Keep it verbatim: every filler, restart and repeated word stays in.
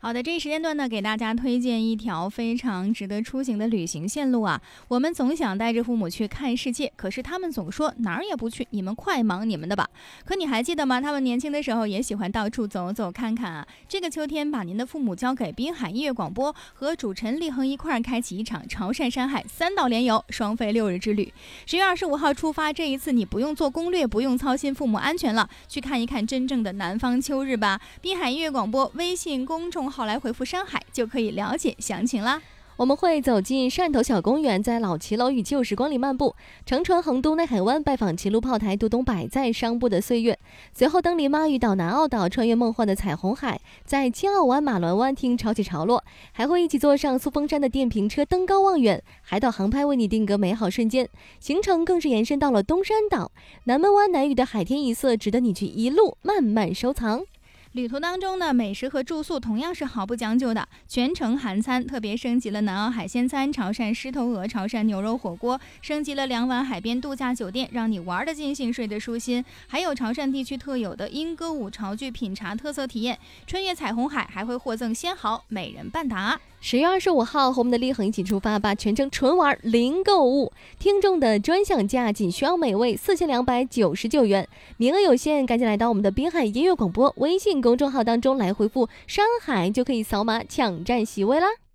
好的，这一时间段呢，给大家推荐一条非常值得出行的旅行线路啊。我们总想带着父母去看世界，可是他们总说哪儿也不去，你们快忙你们的吧。可你还记得吗？他们年轻的时候也喜欢到处走走看看啊。这个秋天，把您的父母交给滨海音乐广播，和主持人立恒一块儿开启一场潮汕山海三岛联游双飞六日之旅。十月二十五号出发，这一次你不用做攻略，不用操心父母安全了，去看一看真正的南方秋日吧。滨海音乐广播微信公众号来回复山海就可以了解详情啦。 我们会走进汕头小公园，在老骑楼与旧时光里漫步，乘船横渡内海湾，拜访齐鲁炮台、杜东百载商埠的岁月。随后登离妈屿岛、南澳岛，穿越梦幻的彩虹海，在金澳湾、马峦湾听潮起潮落，还会一起坐上苏峰山的电瓶车登高望远，海岛航拍为你定格美好瞬间。行程更是延伸到了东山岛、南门湾、南屿的海天一色，值得你去一路慢慢收藏。 旅途当中呢，美食和住宿同样是毫不将就的，全程含餐，特别升级了南澳海鲜餐、潮汕狮头鹅、潮汕牛肉火锅，升级了两晚海边度假酒店，让你玩得尽兴，睡得舒心。还有潮汕地区特有的莺歌舞潮剧品茶特色体验，穿越彩虹海还会获赠鲜蚝、美人半打。 十月二十五号和我们的立恒一起出发吧，全程纯玩零购物，听众的专享价仅需要每位四千两百九十九元，名额有限，赶紧来到我们的滨海音乐广播微信公众号当中来回复山海，就可以扫码抢占席位啦。